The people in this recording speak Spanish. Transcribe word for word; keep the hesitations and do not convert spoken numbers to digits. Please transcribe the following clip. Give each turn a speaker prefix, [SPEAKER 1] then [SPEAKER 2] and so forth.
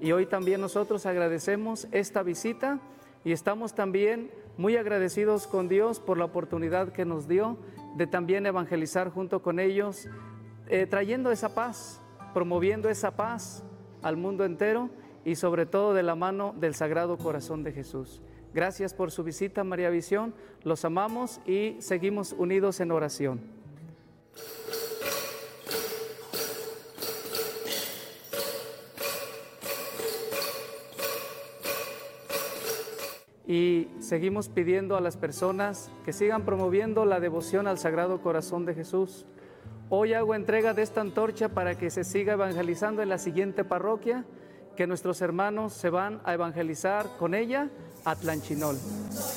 [SPEAKER 1] Y hoy también nosotros agradecemos esta visita y estamos también muy agradecidos con Dios por la oportunidad que nos dio de también evangelizar junto con ellos, eh, trayendo esa paz, promoviendo esa paz al mundo entero y sobre todo de la mano del Sagrado Corazón de Jesús. Gracias por su visita, María Visión, los amamos y seguimos unidos en oración. Y seguimos pidiendo a las personas que sigan promoviendo la devoción al Sagrado Corazón de Jesús. Hoy hago entrega de esta antorcha para que se siga evangelizando en la siguiente parroquia, que nuestros hermanos se van a evangelizar con ella a Tlanchinol.